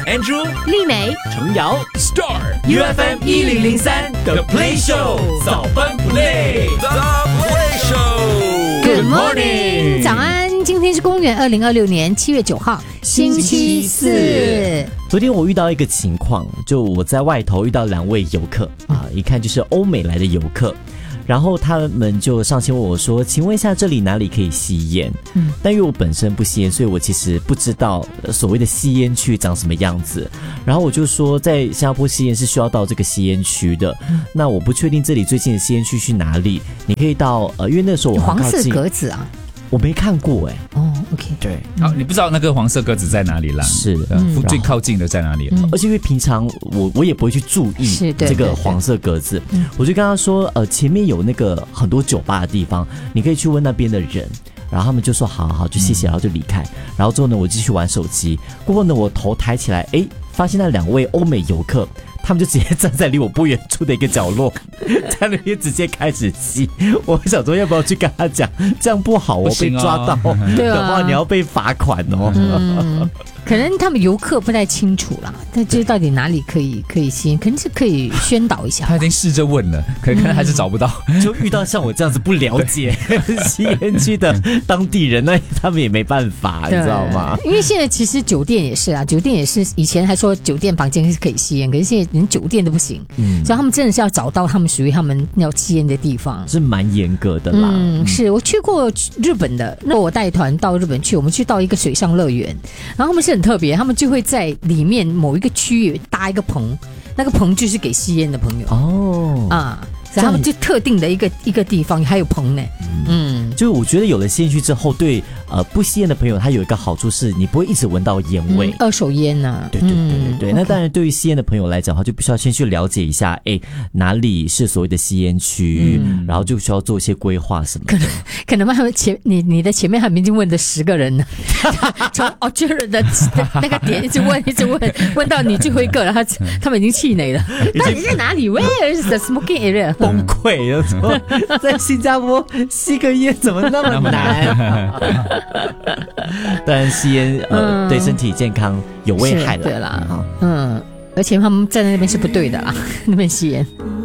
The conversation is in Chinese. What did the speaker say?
Andrew、 丽美、 程瑶、Star UFM 1003 The Play Show 早班不累 The Play Show。Good morning， 早安！今天是公元2026年7月9号，星期四。 昨天我遇到一个情况，就我在外头遇到2位游客啊，一看就是欧美来的游客。然后他们就上前问我说：“请问一下，这里哪里可以吸烟？”但因为我本身不吸烟，所以我其实不知道所谓的吸烟区长什么样子。然后我就说，在新加坡吸烟是需要到这个吸烟区的。那我不确定这里最近的吸烟区去哪里，你可以到因为那时候我黄色格子啊。 我没看过 OK， 对， 你不知道那个黄色格子在哪里啦？ 是最靠近的在哪里？ 而且因为平常我也不会去注意这个黄色格子，我就跟他说，前面有那个很多酒吧的地方，你可以去问那边的人。然后他们就说好，就谢谢，然后就离开。然后之后呢，我继续玩手机。过后呢，我头抬起来，发现那2位欧美游客。他们就直接站在离我不远处的一个角落，在那边直接开始吸。我想说要不要去跟他讲，这样不好哦，被抓到的话你要被罚款哦。 可能他们游客不太清楚啦，但这到底哪里可以吸烟，肯定是可以宣导一下。 他已经试着问了，可能还是找不到。 就遇到像我这样子不了解吸烟区的当地人，那他们也没办法，你知道吗？ 因为现在其实酒店也是啊，酒店也是以前还说酒店房间是可以吸烟，可是现在连酒店都不行，所以他们真的是要找到他们属于他们要吸烟的地方， 是蛮严格的啦。 是我去过日本的，那我带团到日本去，我们去到一个水上乐园，然后他们是很特别，他们就会在里面某一个区域搭一个棚，那个棚就是给吸烟的朋友所以他们就特定的一个地方还有棚呢。 就我觉得有了吸烟区之后，对不吸烟的朋友，他有一个好处是你不会一直闻到烟味。 二手烟啊， 对。那当然，对于吸烟的朋友来讲的话，就必须要先去了解一下，哪里是所谓的吸烟区，然后就需要做一些规划什么的。 可能他们你的前面还没已经问了10个人呢，从Orchard的那个点一直问到你最后一个，然后他们已经气馁了。到底在哪里 ？Where is the smoking area？ 崩溃了，说在新加坡吸个烟怎么那么难？当然吸烟对身体健康有危害了。 对啦，而且他们站在那边是不对的啦，那边吸烟。